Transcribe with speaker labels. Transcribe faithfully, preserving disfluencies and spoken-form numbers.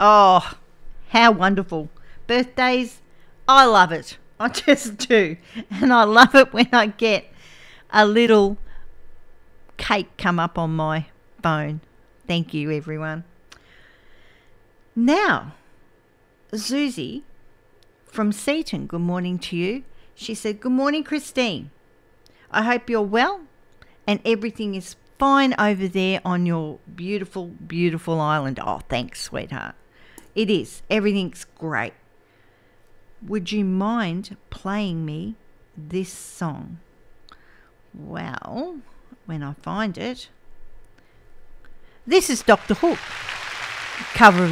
Speaker 1: Oh, how wonderful. Birthdays, I love it. I just do. And I love it when I get a little cake come up on my phone. Thank you, everyone. Now, Susie from Seaton, good morning to you. She said, good morning, Christine. I hope you're well and everything is fine over there on your beautiful, beautiful island. Oh, thanks, sweetheart. It is. Everything's great. Would you mind playing me this song? Well, when I find it. This is Doctor Hook, cover of